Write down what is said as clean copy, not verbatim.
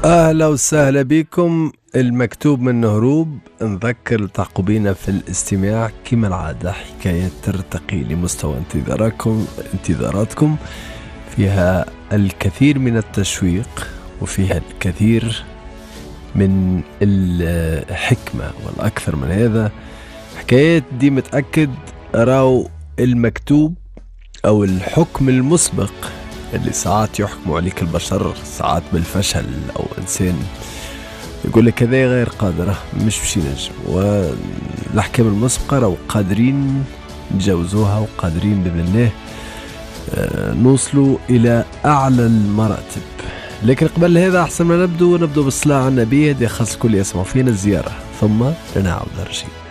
أهلا وسهلا بكم. المكتوب من هروب. نذكر تعقبينا في الاستماع كما العادة حكاية ترتقي لمستوى انتظاراتكم فيها الكثير من التشويق وفيها الكثير من الحكمة، والأكثر من هذا حكايات دي متأكد راو المكتوب أو الحكم المسبق اللي ساعات يحكموا عليك البشر، ساعات بالفشل أو إنسان يقول لك هذا غير قادرة مش بشي نجم، والأحكام المسبقة راهو قادرين نتجاوزوها وقادرين بإذن الله نوصلوا إلى أعلى المراتب. لكن قبل هذا أحسن ما نبدو بالصلاة على النبي، هذه خاص كل يسمع فينا الزيارة ثم نعود رجيم.